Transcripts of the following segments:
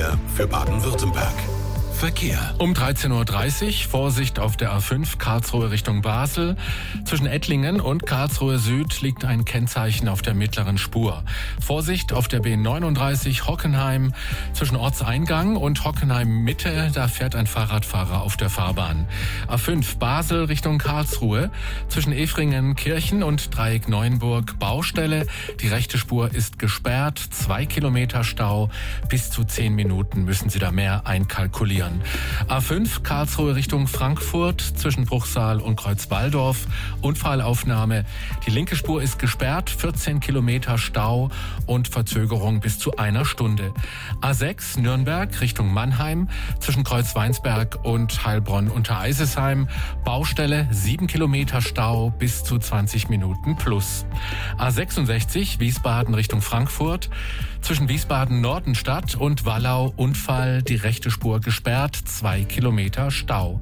A4 für Baden-Württemberg. Verkehr. Um 13.30 Uhr Vorsicht auf der A5 Karlsruhe Richtung Basel. Zwischen Ettlingen und Karlsruhe Süd liegt ein Kennzeichen auf der mittleren Spur. Vorsicht auf der B39 Hockenheim zwischen Ortseingang und Hockenheim Mitte. Da fährt ein Fahrradfahrer auf der Fahrbahn. A5 Basel Richtung Karlsruhe zwischen Efringen Kirchen und Dreieck Neuenburg Baustelle. Die rechte Spur ist gesperrt. 2 Kilometer Stau. Bis zu 10 Minuten müssen Sie da mehr einkalkulieren. A5 Karlsruhe Richtung Frankfurt zwischen Bruchsal und Kreuzwaldorf. Unfallaufnahme. Die linke Spur ist gesperrt. 14 Kilometer Stau und Verzögerung bis zu 1 Stunde. A6 Nürnberg Richtung Mannheim zwischen Kreuzweinsberg und Heilbronn unter Eisesheim. Baustelle 7 Kilometer Stau bis zu 20 Minuten plus. A66 Wiesbaden Richtung Frankfurt zwischen Wiesbaden-Nordenstadt und Wallau Unfall. Die rechte Spur gesperrt. 2 Kilometer Stau.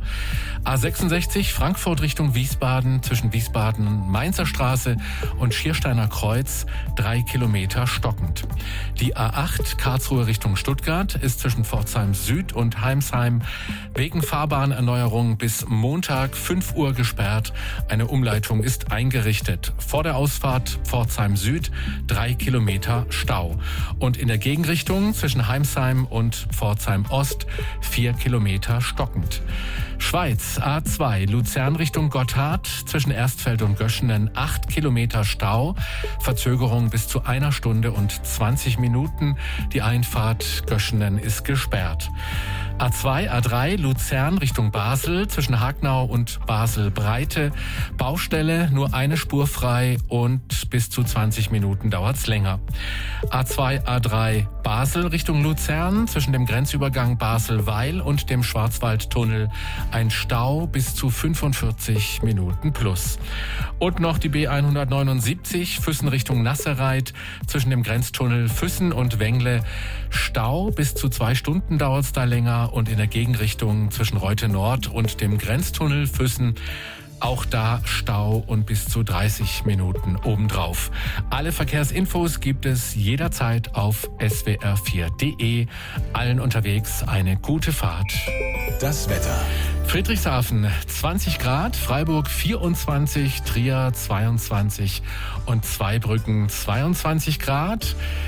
A66 Frankfurt Richtung Wiesbaden zwischen Wiesbaden-Mainzer Straße und Schiersteiner Kreuz 3 Kilometer stockend. Die A8 Karlsruhe Richtung Stuttgart ist zwischen Pforzheim Süd und Heimsheim wegen Fahrbahnerneuerung bis Montag 5 Uhr gesperrt. Eine Umleitung ist eingerichtet. Vor der Ausfahrt Pforzheim Süd 3 Kilometer Stau. Und in der Gegenrichtung zwischen Heimsheim und Pforzheim Ost 4 Kilometer stockend. Schweiz A2 Luzern Richtung Gotthard zwischen Erstfeld und Göschenen 8 Kilometer Stau. Verzögerung bis zu 1 Stunde und 20 Minuten. Die Einfahrt Göschenen ist gesperrt. A2, A3 Luzern Richtung Basel zwischen Hagnau und Basel-Breite. Baustelle, nur eine Spur frei und bis zu 20 Minuten dauert's länger. A2, A3 Basel Richtung Luzern zwischen dem Grenzübergang Basel-Weil und dem Schwarzwaldtunnel ein Stau bis zu 45 Minuten plus. Und noch die B179 Füssen Richtung Nasserreit zwischen dem Grenztunnel Füssen und Wengle. Stau bis zu 2 Stunden dauert's da länger. Und in der Gegenrichtung zwischen Reute Nord und dem Grenztunnel Füssen auch da Stau und bis zu 30 Minuten obendrauf. Alle Verkehrsinfos gibt es jederzeit auf swr4.de. Allen unterwegs eine gute Fahrt. Das Wetter. Friedrichshafen 20 Grad, Freiburg 24, Trier 22 und Zweibrücken 22 Grad.